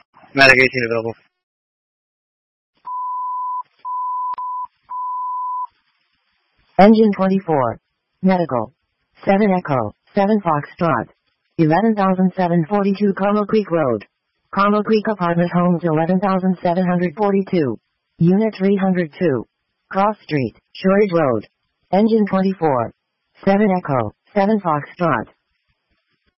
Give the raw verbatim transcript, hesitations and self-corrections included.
Medication available. Engine twenty-four. Medical. seven Echo, seven Foxtrot. eleven thousand seven hundred forty-two Carmel Creek Road. Carmel Creek Apartment Homes eleven thousand seven hundred forty-two. Unit three hundred two. Cross Street, Shortage Road. Engine twenty-four. seven Echo, seven Foxtrot.